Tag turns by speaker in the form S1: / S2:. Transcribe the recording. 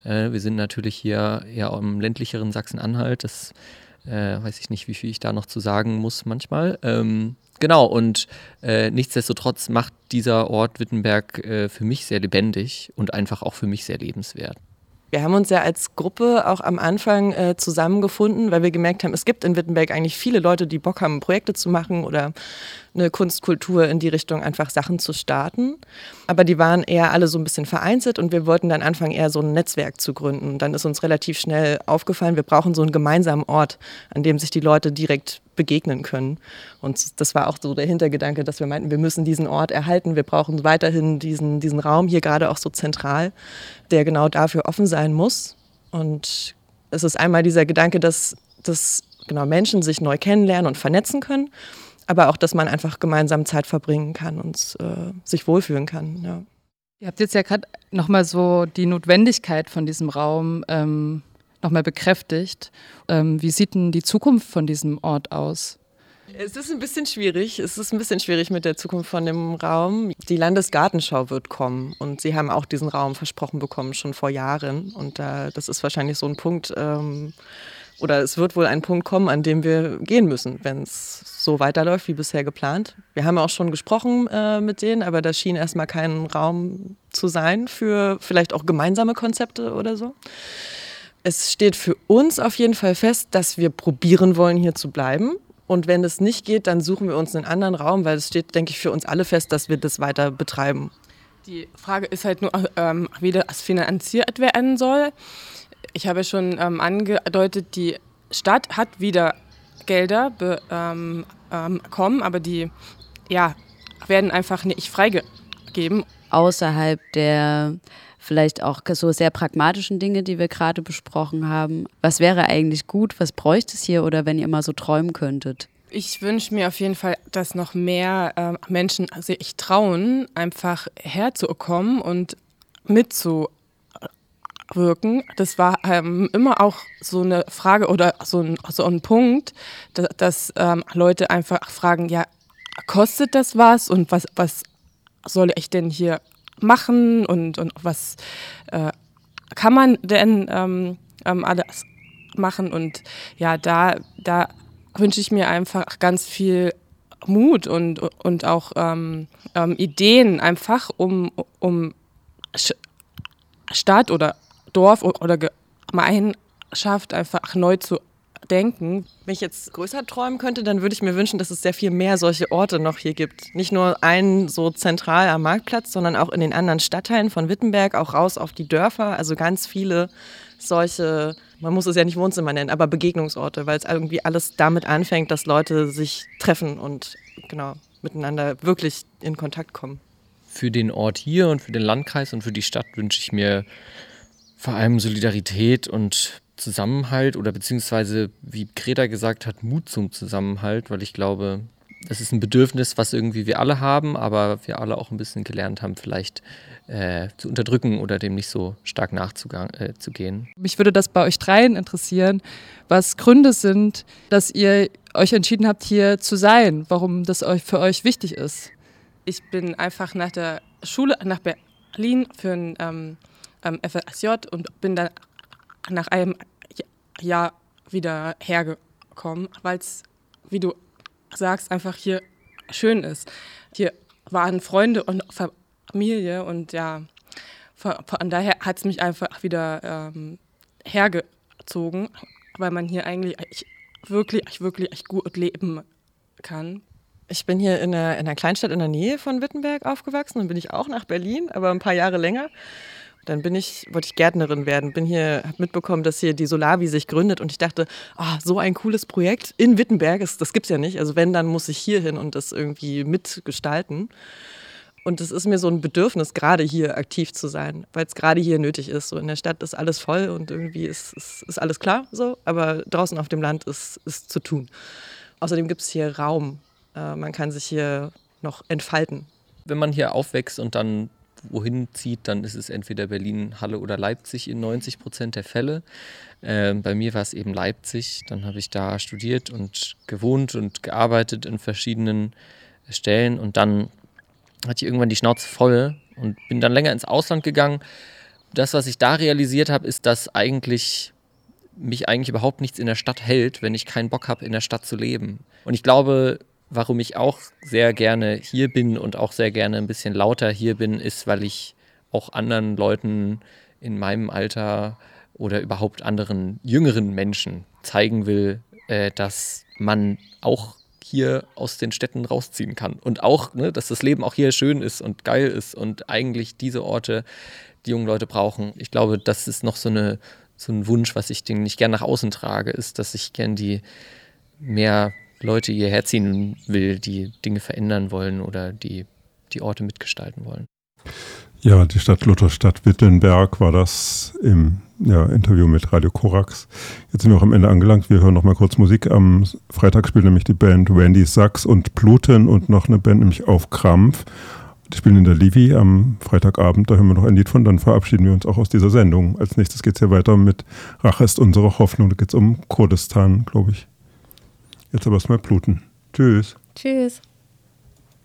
S1: Wir sind natürlich hier eher im ländlicheren Sachsen-Anhalt. Das weiß ich nicht, wie viel ich da noch zu sagen muss manchmal. Genau, und nichtsdestotrotz macht dieser Ort Wittenberg für mich sehr lebendig und einfach auch für mich sehr lebenswert.
S2: Wir haben uns ja als Gruppe auch am Anfang zusammengefunden, weil wir gemerkt haben, es gibt in Wittenberg eigentlich viele Leute, die Bock haben, Projekte zu machen oder eine Kunstkultur in die Richtung, einfach Sachen zu starten. Aber die waren eher alle so ein bisschen vereinzelt und wir wollten dann anfangen, eher so ein Netzwerk zu gründen. Dann ist uns relativ schnell aufgefallen, wir brauchen so einen gemeinsamen Ort, an dem sich die Leute direkt begegnen können. Und das war auch so der Hintergedanke, dass wir meinten, wir müssen diesen Ort erhalten, wir brauchen weiterhin diesen Raum hier gerade auch so zentral, der genau dafür offen sein muss. Und es ist einmal dieser Gedanke, dass genau Menschen sich neu kennenlernen und vernetzen können, aber auch, dass man einfach gemeinsam Zeit verbringen kann und sich wohlfühlen kann. Ja.
S3: Ihr habt jetzt ja gerade nochmal so die Notwendigkeit von diesem Raum nochmal bekräftigt. Wie sieht denn die Zukunft von diesem Ort aus?
S2: Es ist ein bisschen schwierig. Es ist ein bisschen schwierig mit der Zukunft von dem Raum. Die Landesgartenschau wird kommen und sie haben auch diesen Raum versprochen bekommen, schon vor Jahren. Und das ist wahrscheinlich so ein Punkt, oder es wird wohl ein Punkt kommen, an dem wir gehen müssen, wenn es so weiterläuft wie bisher geplant. Wir haben auch schon gesprochen mit denen, aber da schien erstmal kein Raum zu sein für vielleicht auch gemeinsame Konzepte oder so. Es steht für uns auf jeden Fall fest, dass wir probieren wollen, hier zu bleiben. Und wenn es nicht geht, dann suchen wir uns einen anderen Raum, weil es steht, denke ich, für uns alle fest, dass wir das weiter betreiben.
S4: Die Frage ist halt nur, wie das finanziert werden soll. Ich habe schon angedeutet, die Stadt hat wieder Gelder bekommen, aber die werden einfach nicht freigegeben.
S5: Außerhalb der vielleicht auch so sehr pragmatischen Dinge, die wir gerade besprochen haben. Was wäre eigentlich gut? Was bräuchte es hier? Oder wenn ihr mal so träumen könntet?
S4: Ich wünsche mir auf jeden Fall, dass noch mehr Menschen sich trauen, einfach herzukommen und mitzuwirken. Das war immer auch so eine Frage oder so ein Punkt, dass Leute einfach fragen, ja, kostet das was und was soll ich denn hier machen und was kann man denn alles machen? Und ja, da wünsche ich mir einfach ganz viel Mut und auch Ideen einfach, um Stadt oder Dorf oder Gemeinschaft einfach neu zu denken.
S2: Wenn ich jetzt größer träumen könnte, dann würde ich mir wünschen, dass es sehr viel mehr solche Orte noch hier gibt. Nicht nur einen so zentral am Marktplatz, sondern auch in den anderen Stadtteilen von Wittenberg, auch raus auf die Dörfer. Also ganz viele solche, man muss es ja nicht Wohnzimmer nennen, aber Begegnungsorte, weil es irgendwie alles damit anfängt, dass Leute sich treffen und genau miteinander wirklich in Kontakt kommen.
S1: Für den Ort hier und für den Landkreis und für die Stadt wünsche ich mir vor allem Solidarität und Zusammenhalt oder beziehungsweise, wie Greta gesagt hat, Mut zum Zusammenhalt, weil ich glaube, das ist ein Bedürfnis, was irgendwie wir alle haben, aber wir alle auch ein bisschen gelernt haben, vielleicht zu unterdrücken oder dem nicht so stark nachzugehen.
S3: Mich würde das bei euch dreien interessieren, was Gründe sind, dass ihr euch entschieden habt, hier zu sein, warum das für euch wichtig ist.
S4: Ich bin einfach nach der Schule nach Berlin für ein FSJ und bin dann nach einem Jahr wieder hergekommen, weil es, wie du sagst, einfach hier schön ist. Hier waren Freunde und Familie und ja, von daher hat es mich einfach wieder hergezogen, weil man hier eigentlich wirklich gut leben kann.
S2: Ich bin hier in einer Kleinstadt in der Nähe von Wittenberg aufgewachsen, dann bin ich auch nach Berlin, aber ein paar Jahre länger. Dann wollte ich Gärtnerin werden, habe mitbekommen, dass hier die Solavi sich gründet und ich dachte, so ein cooles Projekt in Wittenberg, das gibt's ja nicht. Also wenn, dann muss ich hier hin und das irgendwie mitgestalten. Und es ist mir so ein Bedürfnis, gerade hier aktiv zu sein, weil es gerade hier nötig ist. So in der Stadt ist alles voll und irgendwie ist alles klar, so, aber draußen auf dem Land ist zu tun. Außerdem gibt es hier Raum. Man kann sich hier noch entfalten.
S1: Wenn man hier aufwächst und dann wohin zieht, dann ist es entweder Berlin, Halle oder Leipzig in 90% der Fälle. Bei mir war es eben Leipzig. Dann habe ich da studiert und gewohnt und gearbeitet in verschiedenen Stellen. Und dann hatte ich irgendwann die Schnauze voll und bin dann länger ins Ausland gegangen das, was ich da realisiert habe, ist, dass mich eigentlich überhaupt nichts in der Stadt hält, wenn ich keinen Bock habe, in der Stadt zu leben. Und ich glaube, warum ich auch sehr gerne hier bin und auch sehr gerne ein bisschen lauter hier bin, ist, weil ich auch anderen Leuten in meinem Alter oder überhaupt anderen jüngeren Menschen zeigen will, dass man auch hier aus den Städten rausziehen kann. Und auch, ne, dass das Leben auch hier schön ist und geil ist und eigentlich diese Orte die jungen Leute brauchen. Ich glaube, das ist noch so ein Wunsch, was ich nicht gern nach außen trage, ist, dass ich gern die mehr Leute hierher ziehen will, die Dinge verändern wollen oder die Orte mitgestalten wollen.
S6: Ja, die Stadt Lutherstadt Wittenberg war das im Interview mit Radio Korax. Jetzt sind wir auch am Ende angelangt. Wir hören noch mal kurz Musik. Am Freitag spielt nämlich die Band Randy Sachs und Pluten und noch eine Band, nämlich Auf Krampf. Die spielen in der Livi am Freitagabend. Da hören wir noch ein Lied von. Dann verabschieden wir uns auch aus dieser Sendung. Als nächstes geht es ja weiter mit Rache ist unsere Hoffnung. Da geht es um Kurdistan, glaube ich. Jetzt aber erstmal Pluten. Tschüss.
S5: Tschüss.